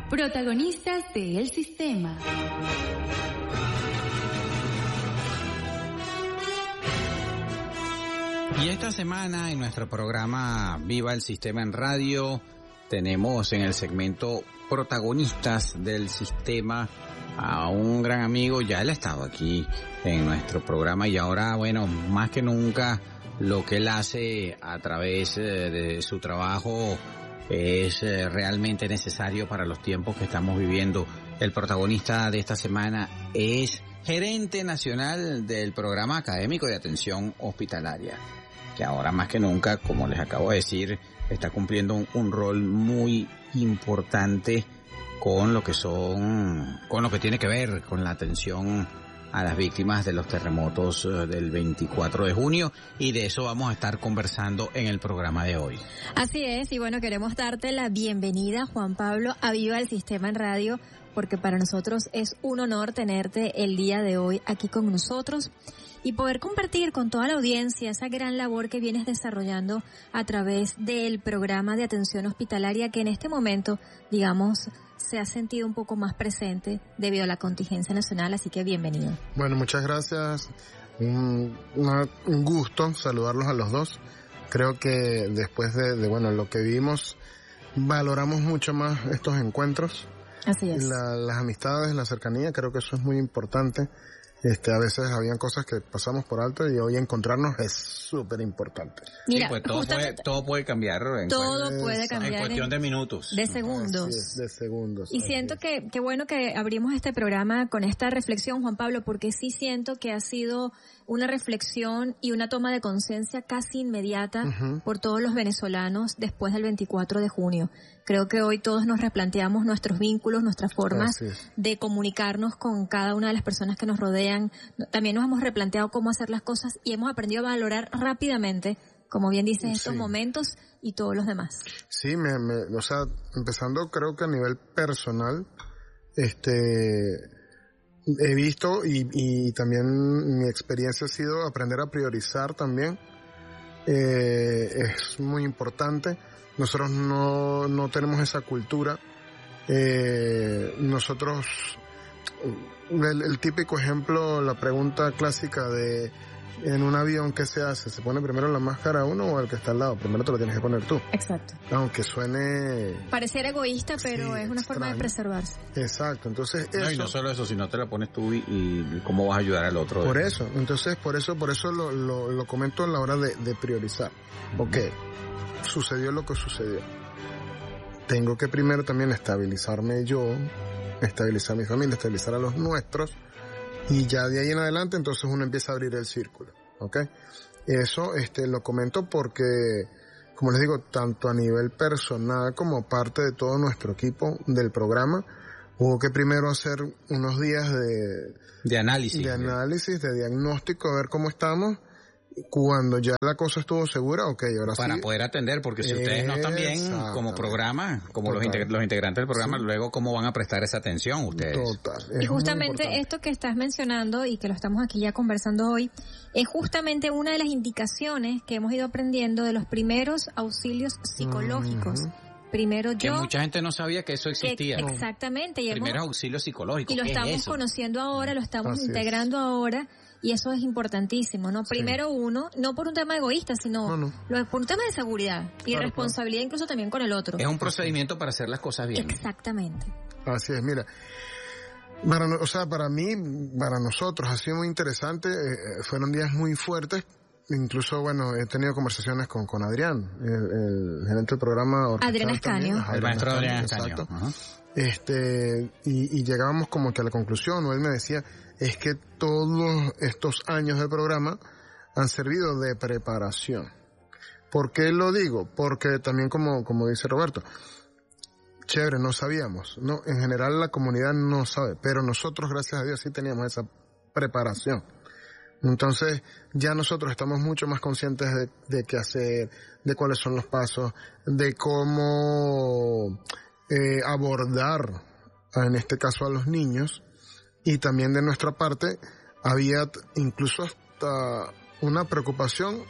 Protagonistas de El Sistema. Y esta semana en nuestro programa Viva el Sistema en Radio tenemos en el segmento Protagonistas del Sistema a un gran amigo. Ya él ha estado aquí en nuestro programa y ahora, bueno, más que nunca lo que él hace a través de su trabajo es realmente necesario para los tiempos que estamos viviendo. El protagonista de esta semana es gerente nacional del Programa Académico de Atención Hospitalaria, que ahora más que nunca, como les acabo de decir, está cumpliendo un rol muy importante con lo que tiene que ver con la atención a las víctimas de los terremotos del 24 de junio, y de eso vamos a estar conversando en el programa de hoy. Así es, y bueno, queremos darte la bienvenida, Juan Pablo, a Viva el Sistema en Radio, porque para nosotros es un honor tenerte el día de hoy aquí con nosotros y poder compartir con toda la audiencia esa gran labor que vienes desarrollando a través del programa de atención hospitalaria, que en este momento, digamos, se ha sentido un poco más presente debido a la contingencia nacional, así que bienvenido. Bueno, muchas gracias. Un gusto saludarlos a los dos. Creo que después de lo que vivimos, valoramos mucho más estos encuentros. Así es. Las amistades, la cercanía, creo que eso es muy importante. A veces habían cosas que pasamos por alto y hoy encontrarnos es súper importante. Mira, sí, pues todo puede cambiar. Todo puede cambiar en cuestión de minutos. De segundos. Así es, de segundos. Y siento que bueno que abrimos este programa con esta reflexión, Juan Pablo, porque sí siento que ha sido una reflexión y una toma de conciencia casi inmediata por todos los venezolanos después del 24 de junio. Creo que hoy todos nos replanteamos nuestros vínculos, nuestras formas de comunicarnos con cada una de las personas que nos rodean. También nos hemos replanteado cómo hacer las cosas y hemos aprendido a valorar rápidamente, como bien dices, estos momentos y todos los demás. Sí, empezando creo que a nivel personal, he visto y también mi experiencia ha sido aprender a priorizar también. Es muy importante. Nosotros no tenemos esa cultura. Nosotros, el típico ejemplo, la pregunta clásica de en un avión, ¿qué se hace? ¿Se pone primero la máscara uno o el que está al lado? Primero te lo tienes que poner tú. Exacto. Aunque suene... Pareciera egoísta, pero es una forma de preservarse. Exacto, entonces eso... No, y no solo eso, sino te la pones tú y cómo vas a ayudar al otro. Por eso lo comento a la hora de priorizar. Ok, sucedió lo que sucedió. Tengo que primero también estabilizarme yo, estabilizar a mi familia, estabilizar a los nuestros, y ya de ahí en adelante entonces uno empieza a abrir el círculo, ¿ok? Eso lo comento porque, como les digo, tanto a nivel personal como parte de todo nuestro equipo del programa, hubo que primero hacer unos días de análisis, de diagnóstico, a ver cómo estamos. Cuando ya la cosa estuvo segura, ahora sí. Para poder atender, porque si ustedes no están bien como programa, como los integrantes del programa, luego cómo van a prestar esa atención ustedes. Total. Y justamente esto que estás mencionando y que lo estamos aquí ya conversando hoy, es justamente una de las indicaciones que hemos ido aprendiendo de los primeros auxilios psicológicos. Primero yo... Que mucha gente no sabía que eso existía. Exactamente. Primeros auxilios psicológicos. Y lo estamos conociendo ahora, lo estamos integrando ahora. Y eso es importantísimo, ¿no? Primero uno, no por un tema egoísta, sino por un tema de seguridad y responsabilidad incluso también con el otro. Es un procedimiento para hacer las cosas bien. Exactamente. Así es, mira. Para mí, para nosotros ha sido muy interesante, fueron días muy fuertes. Incluso, he tenido conversaciones con Adrián, el gerente del programa. Adrián Ascanio. El maestro Adrián Ascanio. Exacto. Y llegábamos como que a la conclusión, o él me decía, es que todos estos años de programa han servido de preparación. ¿Por qué lo digo? Porque también, como dice Roberto, chévere, no sabíamos, ¿no? En general la comunidad no sabe, pero nosotros, gracias a Dios, sí teníamos esa preparación. Entonces, ya nosotros estamos mucho más conscientes de qué hacer, de cuáles son los pasos, de cómo abordar, en este caso, a los niños. Y también de nuestra parte, había incluso hasta una preocupación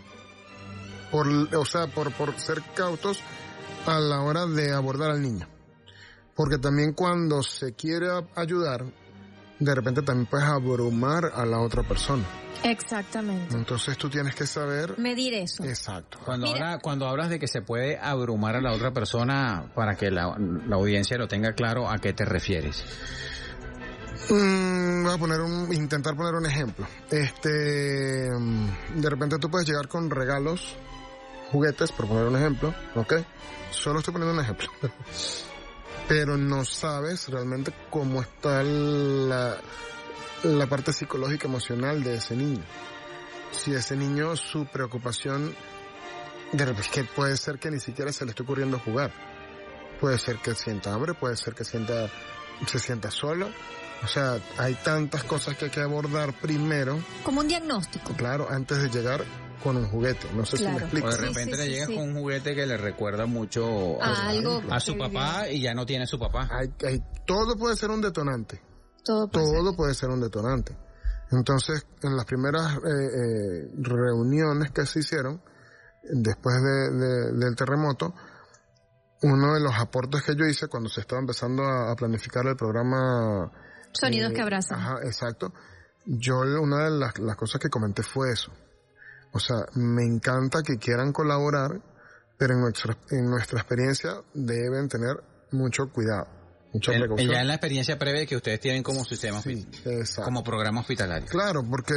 por ser cautos a la hora de abordar al niño. Porque también cuando se quiere ayudar, de repente también puedes abrumar a la otra persona. Exactamente. Entonces tú tienes que saber medir eso. Exacto. Cuando hablas de que se puede abrumar a la otra persona, para que la audiencia lo tenga claro, ¿a qué te refieres? Voy a intentar poner un ejemplo. De repente tú puedes llegar con regalos, juguetes, por poner un ejemplo, ¿ok? Solo estoy poniendo un ejemplo. Pero no sabes realmente cómo está la parte psicológica, emocional de ese niño. Si ese niño, su preocupación, de repente, que puede ser que ni siquiera se le esté ocurriendo jugar. Puede ser que sienta hambre, puede ser que se sienta solo. O sea, hay tantas cosas que hay que abordar primero. Como un diagnóstico. Claro, antes de llegar con un juguete. No sé si me explico. O de repente le llegas con un juguete que le recuerda mucho a su papá y ya no tiene su papá. Todo puede ser un detonante. Todo puede ser un detonante. Entonces, en las primeras reuniones que se hicieron, después del terremoto, uno de los aportes que yo hice cuando se estaba empezando a planificar el programa Sonidos que abrazan. Ajá, exacto. Una de las cosas que comenté fue eso. O sea, me encanta que quieran colaborar, pero en nuestra experiencia deben tener mucho cuidado, mucha precaución. Ya en la experiencia previa que ustedes tienen como sistema, como programa hospitalario. Claro, porque,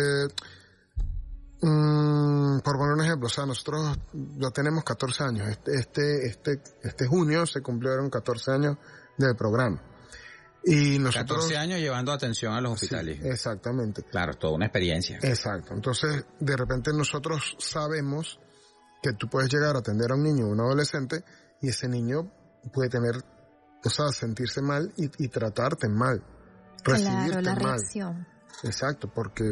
por poner un ejemplo, o sea, nosotros ya tenemos 14 años. Este junio se cumplieron 14 años del programa. Y nosotros 14 años llevando atención a los hospitales. Sí, exactamente. Claro, toda una experiencia. Exacto. Entonces, de repente nosotros sabemos que tú puedes llegar a atender a un niño o un adolescente y ese niño puede tener, o sea, sentirse mal y tratarte mal. Recibirte la mal. reacción. Exacto, porque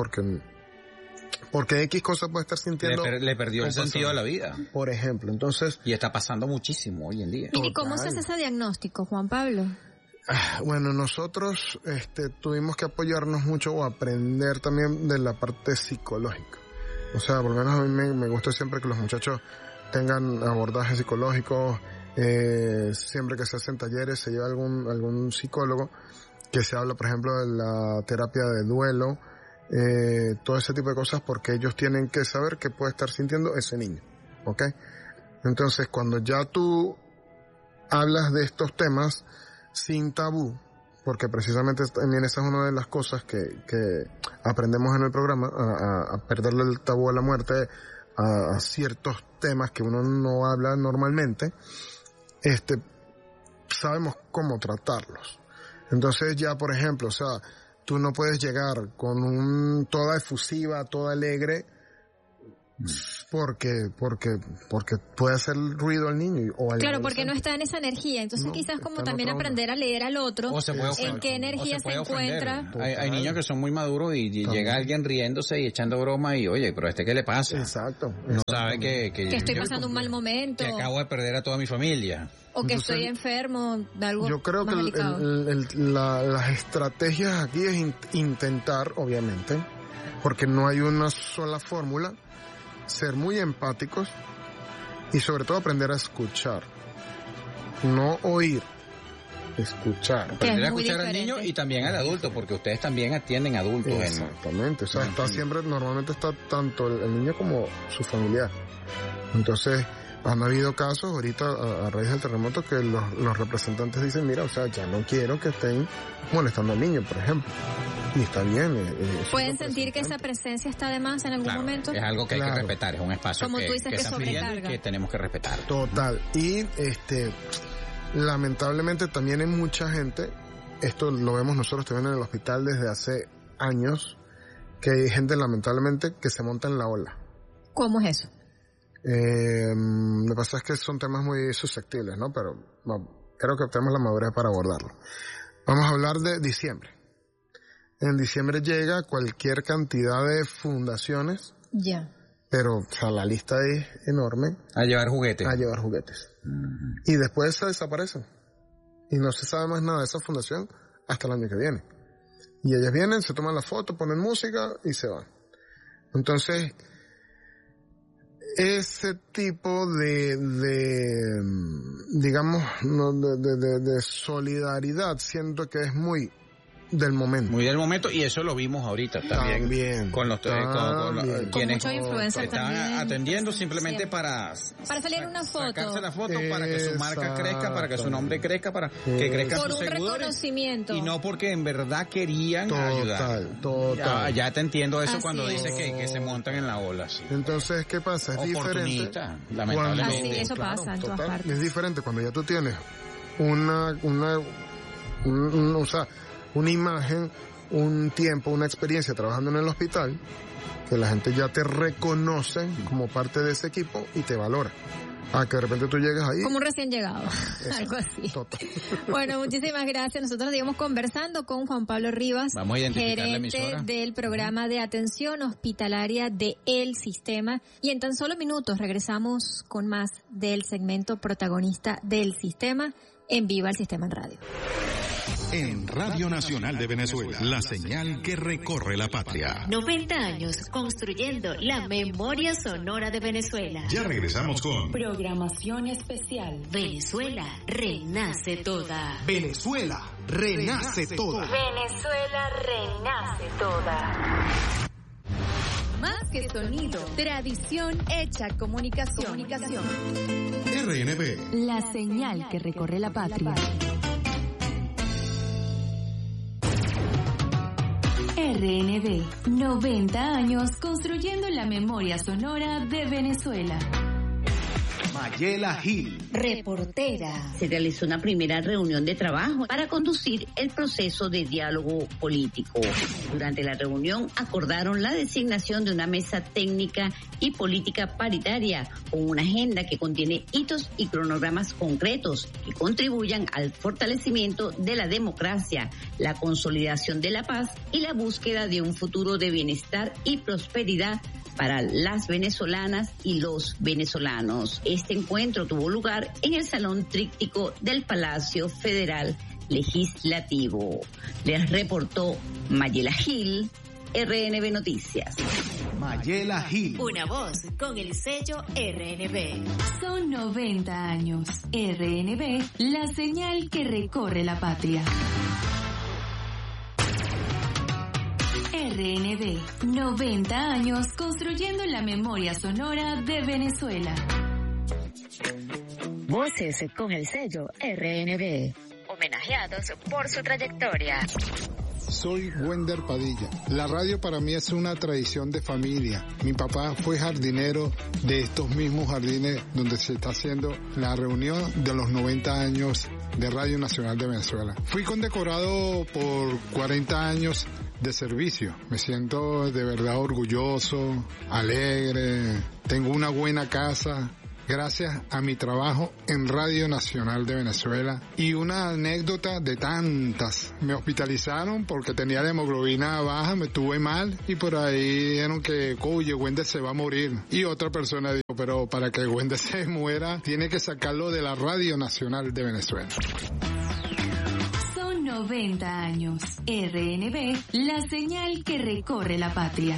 X cosa puede estar sintiendo. Le perdió el sentido a la vida. Por ejemplo, entonces. Y está pasando muchísimo hoy en día. ¿Y cómo se hace ese diagnóstico, Juan Pablo? Bueno, nosotros tuvimos que apoyarnos mucho o aprender también de la parte psicológica. O sea, por lo menos a mí me gusta siempre que los muchachos tengan abordajes psicológicos. Siempre que se hacen talleres se lleva algún psicólogo que se habla, por ejemplo, de la terapia de duelo, todo ese tipo de cosas, porque ellos tienen que saber qué puede estar sintiendo ese niño, ¿ok? Entonces, cuando ya tú hablas de estos temas sin tabú, porque precisamente también esa es una de las cosas que aprendemos en el programa, a perderle el tabú a la muerte, a ciertos temas que uno no habla normalmente, sabemos cómo tratarlos. Entonces ya, por ejemplo, o sea, tú no puedes llegar con toda efusiva, toda alegre, porque puede hacer ruido al niño o al claro, porque no está en esa energía. Entonces quizás como también aprender a leer al otro, en qué energía se encuentra. Hay niños que son muy maduros y llega alguien riéndose y echando broma y oye, pero ¿qué le pasa? Exacto. No sabe que estoy pasando un mal momento, que acabo de perder a toda mi familia, o que estoy enfermo de algo. Yo creo que las estrategias aquí es intentar, obviamente, porque no hay una sola fórmula, ser muy empáticos y sobre todo aprender a escuchar, no oír, escuchar. Aprender a escuchar al niño y también al adulto, porque ustedes también atienden adultos. Exactamente, o sea, normalmente está tanto el niño como su familiar. Entonces, han habido casos ahorita a raíz del terremoto que los representantes dicen, mira, o sea, ya no quiero que estén molestando al niño, por ejemplo. Y está bien. ¿Pueden sentir que esa presencia está de más en algún momento? Es algo que hay que respetar, es un espacio como tú dices, que sobrecarga, que tenemos que respetar. Total. Y lamentablemente también hay mucha gente, esto lo vemos nosotros también en el hospital desde hace años, que hay gente lamentablemente que se monta en la ola. ¿Cómo es eso? Lo que pasa es que son temas muy susceptibles, ¿no? Pero creo que tenemos la madurez para abordarlo. Vamos a hablar de diciembre. En diciembre llega cualquier cantidad de fundaciones. Ya. Pero, o sea, la lista es enorme. A llevar juguetes. Y después se desaparecen. Y no se sabe más nada de esa fundación hasta el año que viene. Y ellas vienen, se toman la foto, ponen música y se van. Entonces, ese tipo digamos, de solidaridad, siento que es muy del momento. Muy del momento, y eso lo vimos ahorita también. Con los quienes muchos influencers estaban también atendiendo simplemente para salir una foto. Sacarse la foto para que su marca crezca, para que su nombre crezca, para que crezcan sus seguidores. Por un reconocimiento. Y no porque en verdad querían ayudar. Total. Ya te entiendo eso. Así cuando es. dices que se montan en la ola. Sí. Entonces, ¿qué pasa? Es diferente. Lamentablemente. Así, eso pasa en todas partes. Es diferente cuando ya tú tienes una imagen, un tiempo, una experiencia trabajando en el hospital, que la gente ya te reconoce como parte de ese equipo y te valora. Que de repente tú llegas ahí. Como un recién llegado, algo así. Total. Bueno, muchísimas gracias. Nosotros seguimos conversando con Juan Pablo Rivas, vamos a identificar gerente del programa de atención hospitalaria de El Sistema. Y en tan solo minutos regresamos con más del segmento protagonista del Sistema en Viva el Sistema en Radio. En Radio Nacional de Venezuela, la señal que recorre la patria. 90 años construyendo la memoria sonora de Venezuela. Ya regresamos con Programación especial. Venezuela renace toda. Venezuela renace toda. Venezuela renace toda. Más que sonido, tradición hecha comunicación. RNB. La señal que recorre la patria. RNB, 90 años construyendo la memoria sonora de Venezuela. Mayela Gil, reportera. Se realizó una primera reunión de trabajo para conducir el proceso de diálogo político. Durante la reunión acordaron la designación de una mesa técnica y política paritaria con una agenda que contiene hitos y cronogramas concretos que contribuyan al fortalecimiento de la democracia, la consolidación de la paz y la búsqueda de un futuro de bienestar y prosperidad para las venezolanas y los venezolanos. Este encuentro tuvo lugar en el Salón Tríptico del Palacio Federal Legislativo. Les reportó Mayela Gil, RNB Noticias. Mayela Gil. Una voz con el sello RNB. Son 90 años. RNB, la señal que recorre la patria. RNB, 90 años construyendo la memoria sonora de Venezuela. Voces con el sello RNB, homenajeados por su trayectoria. Soy Wender Padilla. La radio para mí es una tradición de familia. Mi papá fue jardinero de estos mismos jardines donde se está haciendo la reunión de los 90 años de Radio Nacional de Venezuela. Fui condecorado por 40 años de servicio. Me siento de verdad orgulloso, alegre, tengo una buena casa. Gracias a mi trabajo en Radio Nacional de Venezuela. Y una anécdota de tantas. Me hospitalizaron porque tenía la hemoglobina baja, me tuve mal y por ahí dijeron que, oye, Wender se va a morir. Y otra persona dijo, pero para que Wender se muera, tiene que sacarlo de la Radio Nacional de Venezuela. Son 90 años. RNB, la señal que recorre la patria.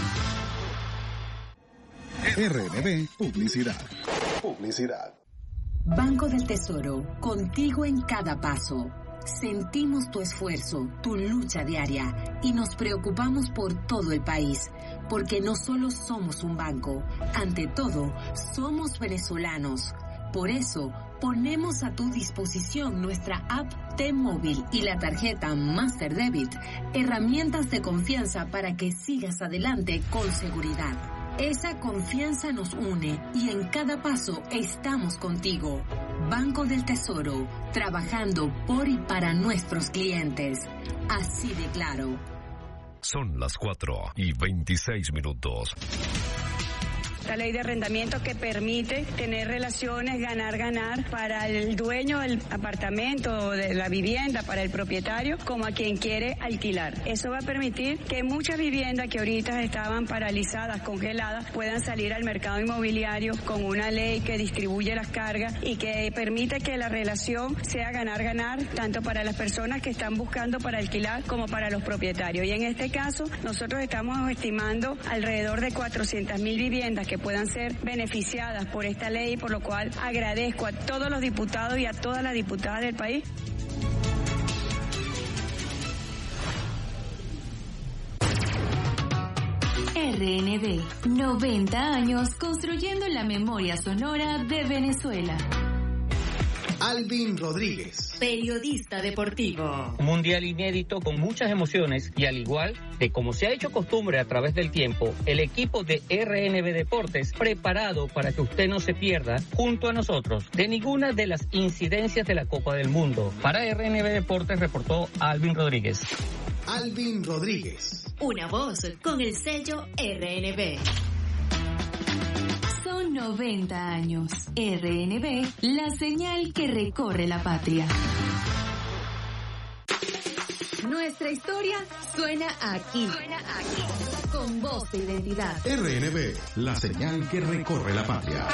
RNB Publicidad. Banco del Tesoro, contigo en cada paso. Sentimos tu esfuerzo, tu lucha diaria y nos preocupamos por todo el país, porque no solo somos un banco, ante todo, somos venezolanos. Por eso, ponemos a tu disposición nuestra app T-Móvil y la tarjeta Master Debit, herramientas de confianza para que sigas adelante con seguridad. Esa confianza nos une y en cada paso estamos contigo. Banco del Tesoro, trabajando por y para nuestros clientes. Así de claro. Son las 4:26. La ley de arrendamiento que permite tener relaciones ganar-ganar para el dueño del apartamento o de la vivienda, para el propietario, como a quien quiere alquilar. Eso va a permitir que muchas viviendas que ahorita estaban paralizadas, congeladas, puedan salir al mercado inmobiliario con una ley que distribuye las cargas y que permite que la relación sea ganar-ganar, tanto para las personas que están buscando para alquilar como para los propietarios. Y en este caso, nosotros estamos estimando alrededor de 400.000 viviendas que que puedan ser beneficiadas por esta ley, por lo cual agradezco a todos los diputados y a todas las diputadas del país. RNB, 90 años construyendo la memoria sonora de Venezuela. Alvin Rodríguez, periodista deportivo. Mundial inédito con muchas emociones y al igual de como se ha hecho costumbre a través del tiempo, el equipo de RNB Deportes preparado para que usted no se pierda junto a nosotros de ninguna de las incidencias de la Copa del Mundo. Para RNB Deportes reportó Alvin Rodríguez. Alvin Rodríguez. Una voz con el sello RNB. Son 90 años. RNB, la señal que recorre la patria. Nuestra historia suena aquí. Con voz de identidad. RNB, la señal que recorre la patria.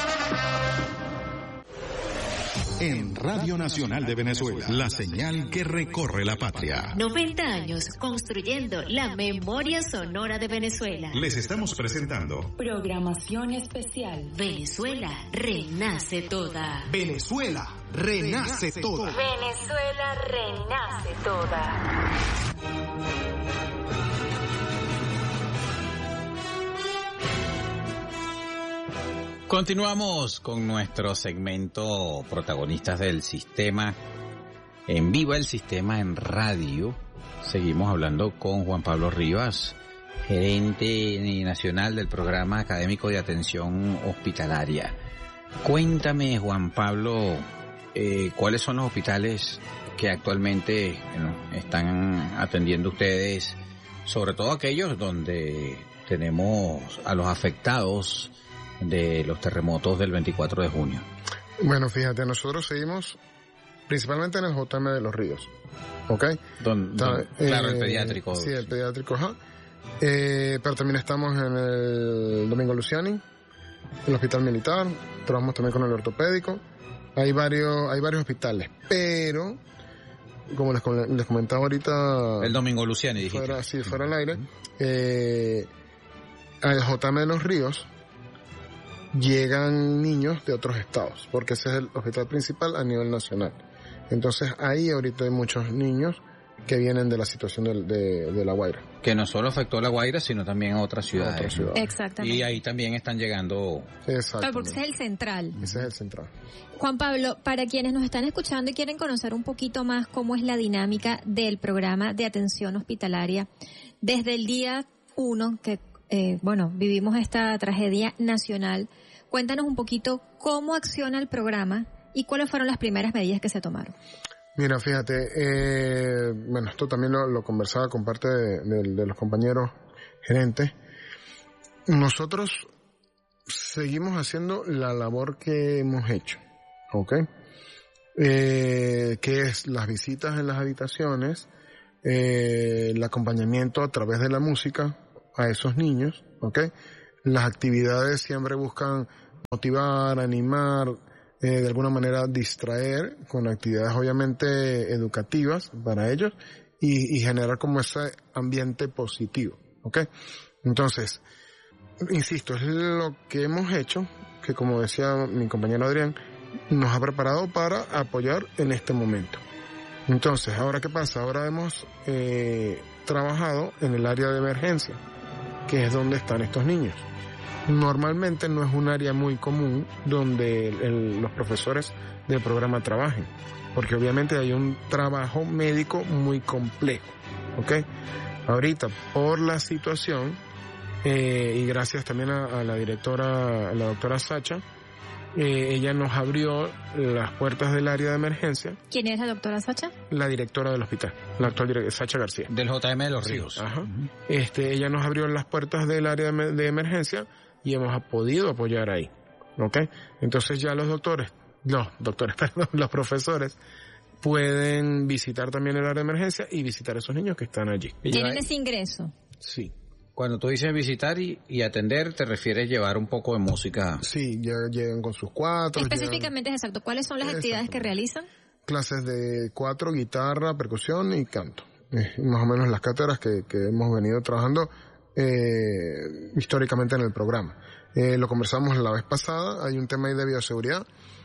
En Radio Nacional de Venezuela, la señal que recorre la patria. 90 años construyendo la memoria sonora de Venezuela. Les estamos presentando programación especial. Venezuela renace toda. Venezuela renace toda. Venezuela renace toda. Continuamos con nuestro segmento Protagonistas del Sistema en Viva el Sistema en Radio. Seguimos hablando con Juan Pablo Rivas, gerente nacional del Programa Académico de Atención Hospitalaria. Cuéntame, Juan Pablo, ¿cuáles son los hospitales que actualmente están atendiendo ustedes? Sobre todo aquellos donde tenemos a los afectados de los terremotos del 24 de junio. Bueno, fíjate, nosotros seguimos principalmente en el JM de Los Ríos, ¿ok? Claro, el pediátrico. Sí, el pediátrico, ajá. Pero también estamos en el Domingo Luciani, en el Hospital Militar, trabajamos también con el ortopédico. Hay varios hospitales, pero como les comentaba ahorita, el Domingo Luciani, dijiste. Fuera al aire, al JM de Los Ríos llegan niños de otros estados, porque ese es el hospital principal a nivel nacional. Entonces ahí ahorita hay muchos niños que vienen de la situación de La Guaira. Que no solo afectó a La Guaira, sino también a otras ciudades. Exactamente. Y ahí también están llegando. Exacto. Porque ese es el central. Ese es el central. Juan Pablo, para quienes nos están escuchando y quieren conocer un poquito más cómo es la dinámica del programa de atención hospitalaria, desde el día 1 que vivimos esta tragedia nacional, cuéntanos un poquito cómo acciona el programa y cuáles fueron las primeras medidas que se tomaron. Mira, fíjate, esto también lo conversaba con parte de los compañeros gerentes. Nosotros seguimos haciendo la labor que hemos hecho, ¿ok? Que es las visitas en las habitaciones, el acompañamiento a través de la música a esos niños, ¿ok? Las actividades siempre buscan motivar, animar, de alguna manera distraer con actividades obviamente educativas para ellos y generar como ese ambiente positivo, ¿ok? Entonces, insisto, es lo que hemos hecho, que como decía mi compañero Adrián, nos ha preparado para apoyar en este momento. Entonces, ¿ahora qué pasa? Ahora hemos trabajado en el área de emergencia, que es donde están estos niños. Normalmente no es un área muy común donde los profesores del programa trabajen, porque obviamente hay un trabajo médico muy complejo, ¿ok? Ahorita, por la situación, y gracias también a la directora, a la doctora Sacha, ella nos abrió las puertas del área de emergencia. ¿Quién es la doctora Sacha? La directora del hospital, la actual Sacha García. Del JM de Los Ríos. Sí, ajá. Ella nos abrió las puertas del área de emergencia y hemos podido apoyar ahí, ¿ok? Entonces ya los profesores pueden visitar también el área de emergencia y visitar a esos niños que están allí. ¿Tienen ese ingreso? Sí. Cuando tú dices visitar y atender, ¿te refieres llevar un poco de música? Sí, ya llegan con sus cuatro. Específicamente, exacto. ¿Cuáles son las actividades que realizan? Clases de cuatro, guitarra, percusión y canto. Más o menos las cátedras que hemos venido trabajando históricamente en el programa. Lo conversamos la vez pasada, hay un tema ahí de bioseguridad,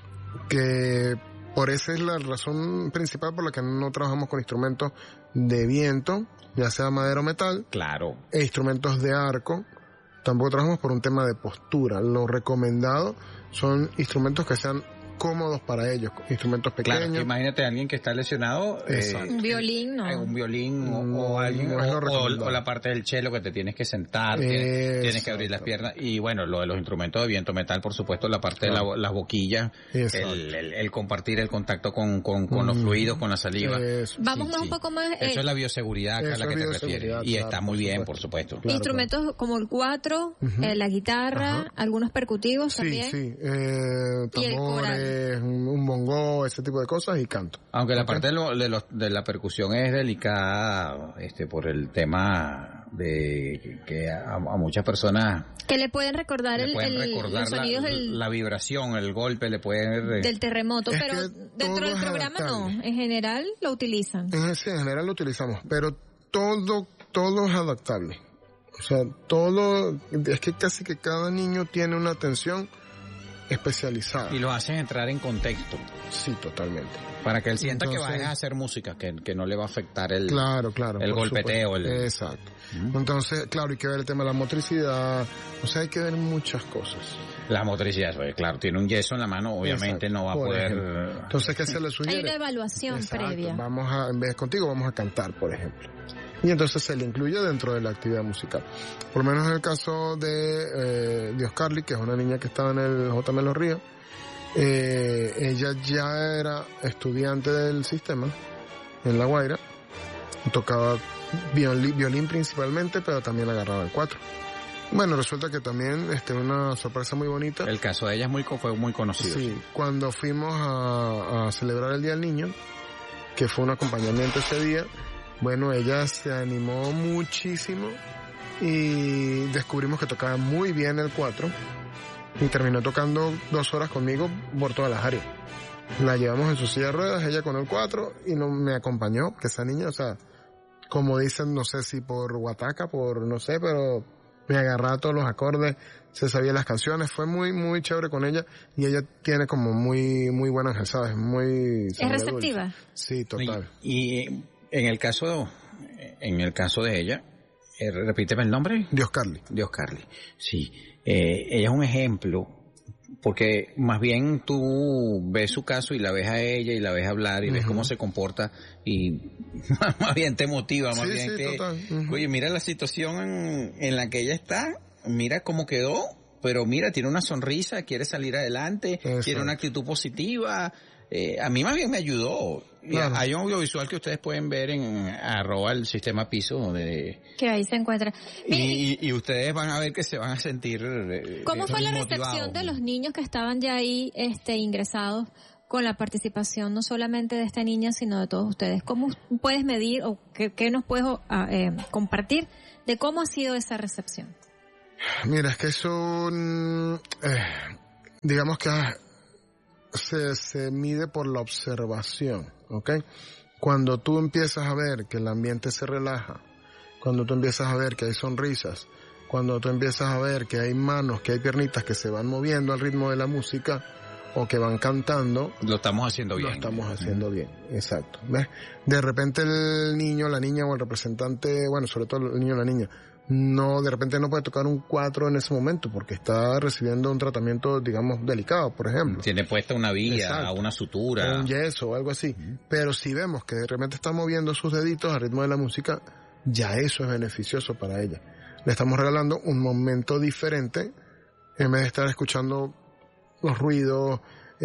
que por esa es la razón principal por la que no trabajamos con instrumentos de viento, ya sea madera o metal. Claro. E instrumentos de arco. Tampoco trabajamos por un tema de postura. Lo recomendado son instrumentos que sean cómodos para ellos, instrumentos pequeños. Claro, imagínate a alguien que está lesionado, un violín, ¿no? Un violín o alguien, o la parte del cello que te tienes que sentar, tienes que abrir las piernas, y bueno, lo de los instrumentos de viento metal, por supuesto, la parte de las boquillas, el compartir el contacto con los fluidos, con la saliva. Vamos un poco más. Eso es la bioseguridad a la que te refieres, y está muy bien, por supuesto. Instrumentos como el cuatro, la guitarra, algunos percutivos también. Sí, tambores, un bongo, ese tipo de cosas, y canto. Aunque la parte de la percusión es delicada, por el tema de que a muchas personas que le pueden recordar los sonidos la vibración, el golpe, le pueden del terremoto, pero dentro del programa no, en general lo utilizan. Sí, en general lo utilizamos, pero todo es adaptable. O sea, es que casi que cada niño tiene una atención especializada. Y lo hacen entrar en contexto. Sí, totalmente. Para que él sienta que va a hacer música, que no le va a afectar el golpeteo. Exacto. Entonces, claro, hay que ver el tema de la motricidad. O sea, hay que ver muchas cosas. La motricidad, claro, tiene un yeso en la mano, obviamente no va a poder... Entonces, ¿qué se le sugiere? Hay una evaluación previa. En vez de contigo, vamos a cantar, por ejemplo. Y entonces se le incluye dentro de la actividad musical. Por lo menos en el caso de Dioscarly, que es una niña que estaba en el JM Los Ríos, ella ya era estudiante del sistema en La Guaira, tocaba violín principalmente, pero también agarraba el cuatro. Bueno, resulta que también una sorpresa muy bonita. El caso de ella fue muy conocido. Sí, cuando fuimos a celebrar el Día del Niño, que fue un acompañamiento ese día, bueno, ella se animó muchísimo y descubrimos que tocaba muy bien el cuatro y terminó tocando 2 horas conmigo por todas las áreas. La llevamos en su silla de ruedas, ella con el cuatro, y me acompañó, que esa niña, o sea, como dicen, no sé si por guataca, no sé, pero me agarraba todos los acordes, se sabía las canciones, fue muy, muy chévere con ella, y ella tiene como muy, muy buen ángel, ¿sabes? ¿Es receptiva? Sí, total. Y en el caso de ella, repíteme el nombre. Dioscarly, sí. Ella es un ejemplo, porque más bien tú ves su caso y la ves a ella y la ves hablar y ves cómo se comporta, y más bien te motiva, más bien que... Total. Oye, mira la situación en la que ella está, mira cómo quedó, pero mira, tiene una sonrisa, quiere salir adelante, tiene una actitud positiva. A mí más bien me ayudó. Claro. Hay un audiovisual que ustedes pueden ver en @el-sistema piso que ahí se encuentra. Y ustedes van a ver que se van a sentir ¿Cómo fue la recepción de los niños que estaban ya ahí ingresados con la participación no solamente de esta niña sino de todos ustedes? ¿Cómo puedes medir o qué nos puedes compartir de cómo ha sido esa recepción? Mira, es que eso digamos que se mide por la observación, ¿ok? Cuando tú empiezas a ver que el ambiente se relaja, cuando tú empiezas a ver que hay sonrisas, cuando tú empiezas a ver que hay manos, que hay piernitas que se van moviendo al ritmo de la música o que van cantando, lo estamos haciendo bien. Lo estamos haciendo bien, exacto. ¿Ves? De repente el niño, la niña o el representante, bueno, sobre todo el niño o la niña, de repente no puede tocar un 4 en ese momento porque está recibiendo un tratamiento, digamos, delicado, por ejemplo. Tiene puesta una vía, exacto, una sutura, un yeso o algo así. Pero si vemos que de repente está moviendo sus deditos al ritmo de la música, ya eso es beneficioso para ella. Le estamos regalando un momento diferente en vez de estar escuchando los ruidos,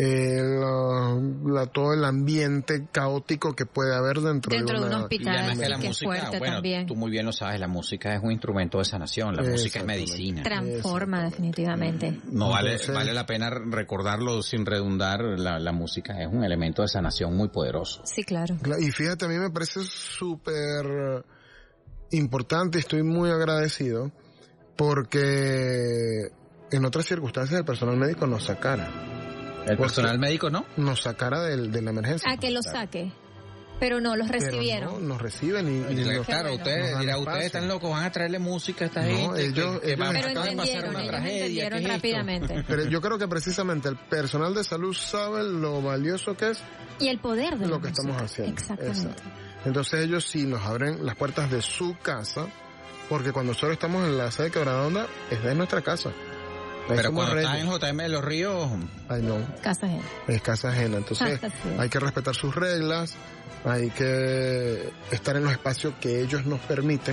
todo el ambiente caótico que puede haber dentro de un hospital. Y la música, bueno, también. Tú muy bien lo sabes, la música es un instrumento de sanación, la música es medicina. Transforma definitivamente. No vale la pena recordarlo sin redundar, la música es un elemento de sanación muy poderoso. Sí, claro. Y fíjate, a mí me parece súper importante, estoy muy agradecido porque en otras circunstancias el personal médico nos sacara. ¿El personal médico no? Nos sacara de la emergencia. A que lo saque. Pero no, los recibieron. No, nos reciben y claro, ustedes están locos, van a traerle música a esta gente. Ellos entendieron rápidamente. Pero yo creo que precisamente el personal de salud sabe lo valioso que es y el poder de lo que estamos haciendo. Exactamente. Exacto. Entonces ellos sí nos abren las puertas de su casa, porque cuando nosotros estamos en la sede de Quebradonda, es de nuestra casa. Pero cuando estás en JM de los Ríos... Ay, no. Casa ajena. Es casa ajena. Entonces hay que respetar sus reglas, hay que estar en los espacios que ellos nos permiten.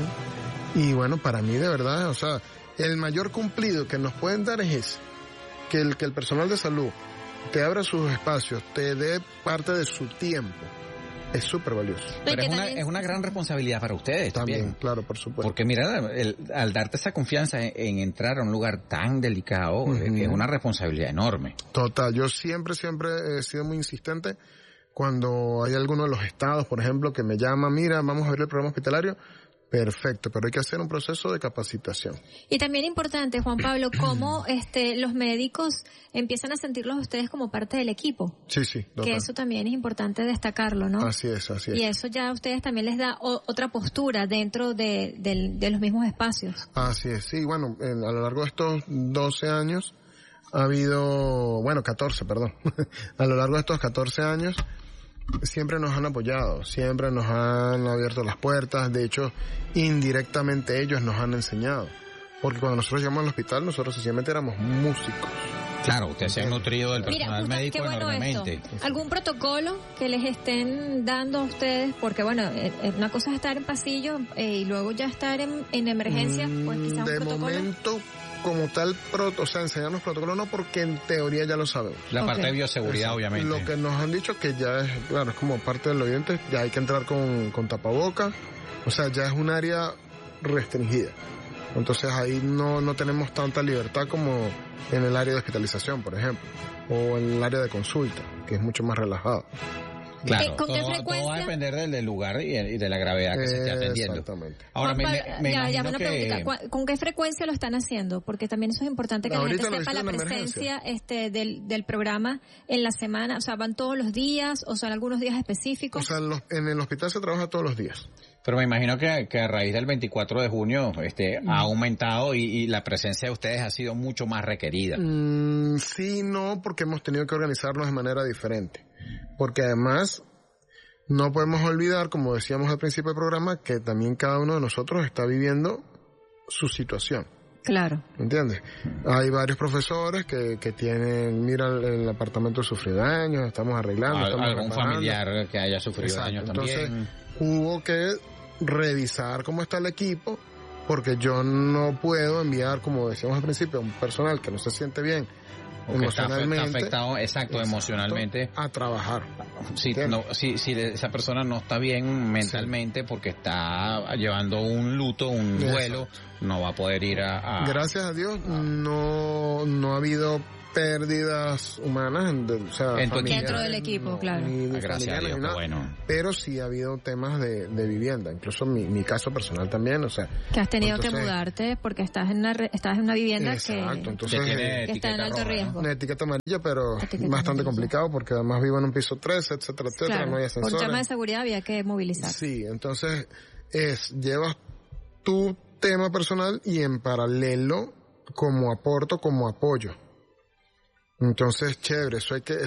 Y bueno, para mí de verdad, o sea, el mayor cumplido que nos pueden dar es ese. Que el personal de salud te abra sus espacios, te dé parte de su tiempo. Es súper valioso. Pero es una gran responsabilidad para ustedes también. Claro, por supuesto. Porque mira, al darte esa confianza en entrar a un lugar tan delicado, es una responsabilidad enorme. Total, yo siempre he sido muy insistente cuando hay alguno de los estados, por ejemplo, que me llama, mira, vamos a abrir el programa hospitalario. Perfecto, pero hay que hacer un proceso de capacitación. Y también importante, Juan Pablo, cómo los médicos empiezan a sentirlos a ustedes como parte del equipo. Sí, total. Que eso también es importante destacarlo, ¿no? Así es. Y eso ya a ustedes también les da otra postura dentro de los mismos espacios. Así es, sí, bueno, a lo largo de estos 12 años ha habido, 14, perdón. A lo largo de estos 14 años siempre nos han apoyado, siempre nos han abierto las puertas, de hecho, indirectamente ellos nos han enseñado, porque cuando nosotros llegamos al hospital, nosotros sencillamente éramos músicos. Claro, ustedes se han nutrido del personal médico enormemente. ¿Algún protocolo que les estén dando a ustedes? Porque una cosa es estar en pasillo y luego ya estar en emergencia, pues quizás un protocolo. De momento, como tal, enseñarnos protocolos no, porque en teoría ya lo sabemos. La parte de bioseguridad, obviamente. Lo que nos han dicho que ya es, claro, es como parte del oyente, ya hay que entrar con tapabocas, o sea, ya es un área restringida. Entonces ahí no tenemos tanta libertad como en el área de hospitalización, por ejemplo, o en el área de consulta, que es mucho más relajado. Claro, todo va a depender del lugar y de la gravedad que se esté atendiendo. Exactamente. Ahora, ¿con qué frecuencia lo están haciendo? Porque también eso es importante que la gente sepa la presencia del programa en la semana. O sea, ¿van todos los días o son algunos días específicos? O sea, en el hospital se trabaja todos los días. Pero me imagino que a raíz del 24 de junio ha aumentado y la presencia de ustedes ha sido mucho más requerida. Sí, no, porque hemos tenido que organizarnos de manera diferente. Porque además no podemos olvidar, como decíamos al principio del programa, que también cada uno de nosotros está viviendo su situación. Claro. ¿Entiendes? Hay varios profesores que tienen, mira, el apartamento sufrió daños, estamos arreglando. Algún familiar que haya sufrido daños también. Entonces, hubo que revisar cómo está el equipo, porque yo no puedo enviar, como decíamos al principio, a un personal que no se siente bien emocionalmente, está afectado, exacto, emocionalmente, a trabajar. Si esa persona no está bien mentalmente porque está llevando un luto, un duelo, no va a poder ir a... Gracias a Dios no ha habido pérdidas humanas, dentro del equipo, claro. Gracias a Dios, bueno. Pero sí ha habido temas de vivienda, incluso mi caso personal también, o sea. Que has tenido que mudarte porque estás en una vivienda que está en alto riesgo. Una etiqueta amarilla, pero bastante complicado porque además vivo en un piso 3, etcétera, claro, no hay ascensores. Por tema de seguridad había que movilizar. Sí, entonces llevas tu tema personal y en paralelo como apoyo. Entonces, chévere,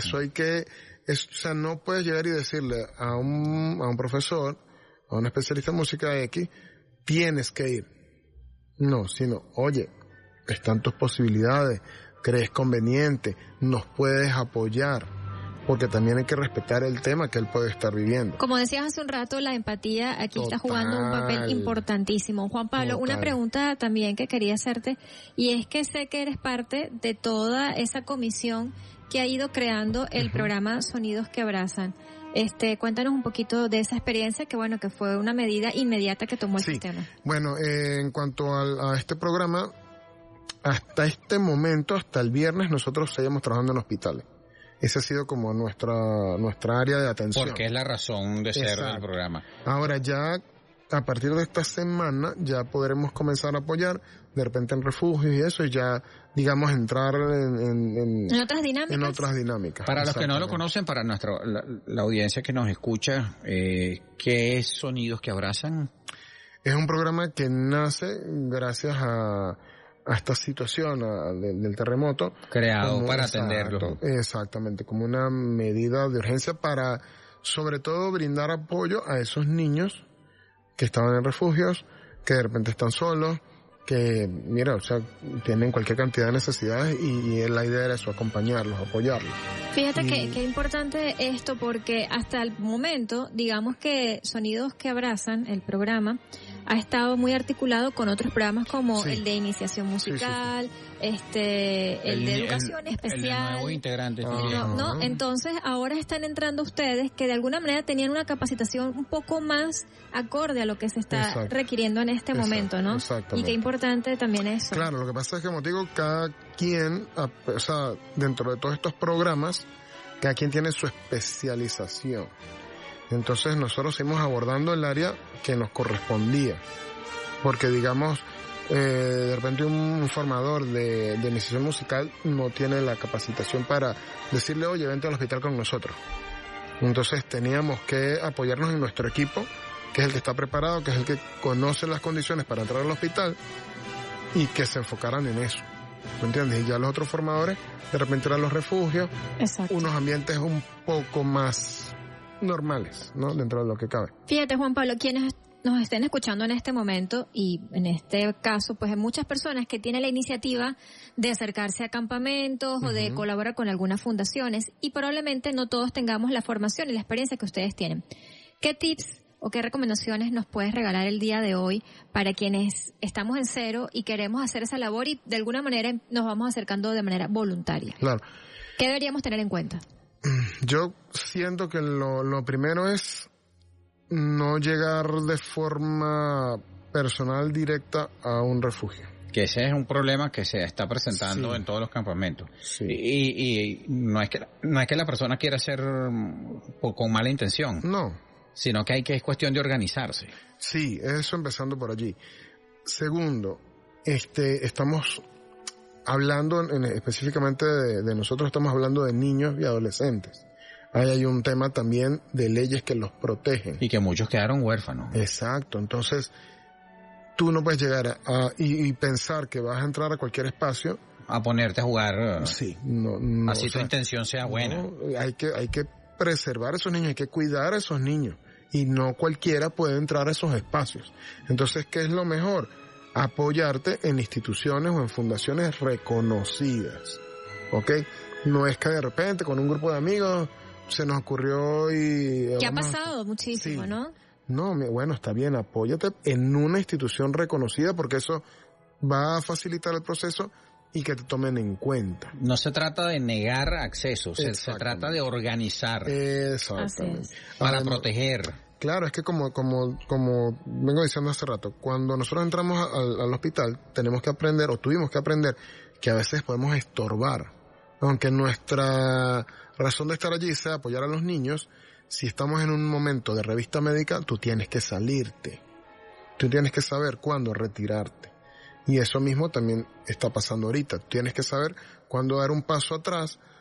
no puedes llegar y decirle a un profesor, a un especialista en música X, tienes que ir. No, sino, oye, están tus posibilidades, crees conveniente, nos puedes apoyar, porque también hay que respetar el tema que él puede estar viviendo. Como decías hace un rato, la empatía aquí está jugando un papel importantísimo. Juan Pablo, una pregunta también que quería hacerte, y es que sé que eres parte de toda esa comisión que ha ido creando el programa Sonidos que Abrazan. Cuéntanos un poquito de esa experiencia que fue una medida inmediata que tomó el sistema. Bueno, en cuanto a este programa, hasta este momento, hasta el viernes, nosotros seguimos trabajando en hospitales. Esa ha sido como nuestra área de atención. Porque es la razón de ser del programa. Ahora ya a partir de esta semana ya podremos comenzar a apoyar de repente en refugios y eso, y ya, digamos, entrar en otras dinámicas. Para los que no lo conocen, para la audiencia que nos escucha, ¿qué es Sonidos que Abrazan? Es un programa que nace gracias a esta situación del terremoto. Creado para atenderlo. Exactamente, como una medida de urgencia para, sobre todo, brindar apoyo a esos niños que estaban en refugios, que de repente están solos, que, mira, o sea, tienen cualquier cantidad de necesidades y la idea era eso, acompañarlos, apoyarlos. Fíjate que importante esto, porque hasta el momento, digamos que Sonidos que Abrazan, el programa, ha estado muy articulado con otros programas como el de iniciación musical, el de educación especial. El nuevo integrante. Entonces ahora están entrando ustedes que de alguna manera tenían una capacitación un poco más acorde a lo que se está requiriendo en este momento, ¿no? Y qué importante también eso. Claro, lo que pasa es que, como digo, cada quien, o sea, dentro de todos estos programas, cada quien tiene su especialización. Entonces nosotros seguimos abordando el área que nos correspondía. Porque, digamos, de repente un formador de iniciación musical no tiene la capacitación para decirle, oye, vente al hospital con nosotros. Entonces teníamos que apoyarnos en nuestro equipo, que es el que está preparado, que es el que conoce las condiciones para entrar al hospital, y que se enfocaran en eso. ¿Me entiendes? Y ya los otros formadores, de repente eran los refugios, unos ambientes un poco más normales, ¿no? Dentro de lo que cabe. Fíjate, Juan Pablo, quienes nos estén escuchando en este momento, y en este caso, pues hay muchas personas que tienen la iniciativa de acercarse a campamentos o de colaborar con algunas fundaciones, y probablemente no todos tengamos la formación y la experiencia que ustedes tienen. ¿Qué tips o qué recomendaciones nos puedes regalar el día de hoy para quienes estamos en cero y queremos hacer esa labor y de alguna manera nos vamos acercando de manera voluntaria? Claro. ¿Qué deberíamos tener en cuenta? Yo siento que lo primero es no llegar de forma personal directa a un refugio. Que ese es un problema que se está presentando en todos los campamentos. Sí. Y no es que la persona quiera hacer con mala intención. No. Sino que es cuestión de organizarse. Sí, eso empezando por allí. Segundo, estamos hablando específicamente de nosotros, estamos hablando de niños y adolescentes. Ahí hay un tema también de leyes que los protegen. Y que muchos quedaron huérfanos. Exacto, entonces tú no puedes llegar y pensar que vas a entrar a cualquier espacio a ponerte a jugar. Sí, no. Así tu intención sea buena. No, hay que preservar a esos niños, hay que cuidar a esos niños. Y no cualquiera puede entrar a esos espacios. Entonces, ¿qué es lo mejor? Apoyarte en instituciones o en fundaciones reconocidas. ¿Ok? No es que de repente con un grupo de amigos se nos ocurrió y... ¿Qué ha pasado? Muchísimo, ¿no? No, bueno, está bien, apóyate en una institución reconocida porque eso va a facilitar el proceso y que te tomen en cuenta. No se trata de negar acceso, se trata de organizar. Exactamente. Para proteger. Claro, es que como vengo diciendo hace rato, cuando nosotros entramos al hospital, tenemos que aprender, o tuvimos que aprender, que a veces podemos estorbar. Aunque nuestra razón de estar allí sea apoyar a los niños, si estamos en un momento de revista médica, tú tienes que salirte. Tú tienes que saber cuándo retirarte. Y eso mismo también está pasando ahorita. Tienes que saber cuándo dar un paso atrás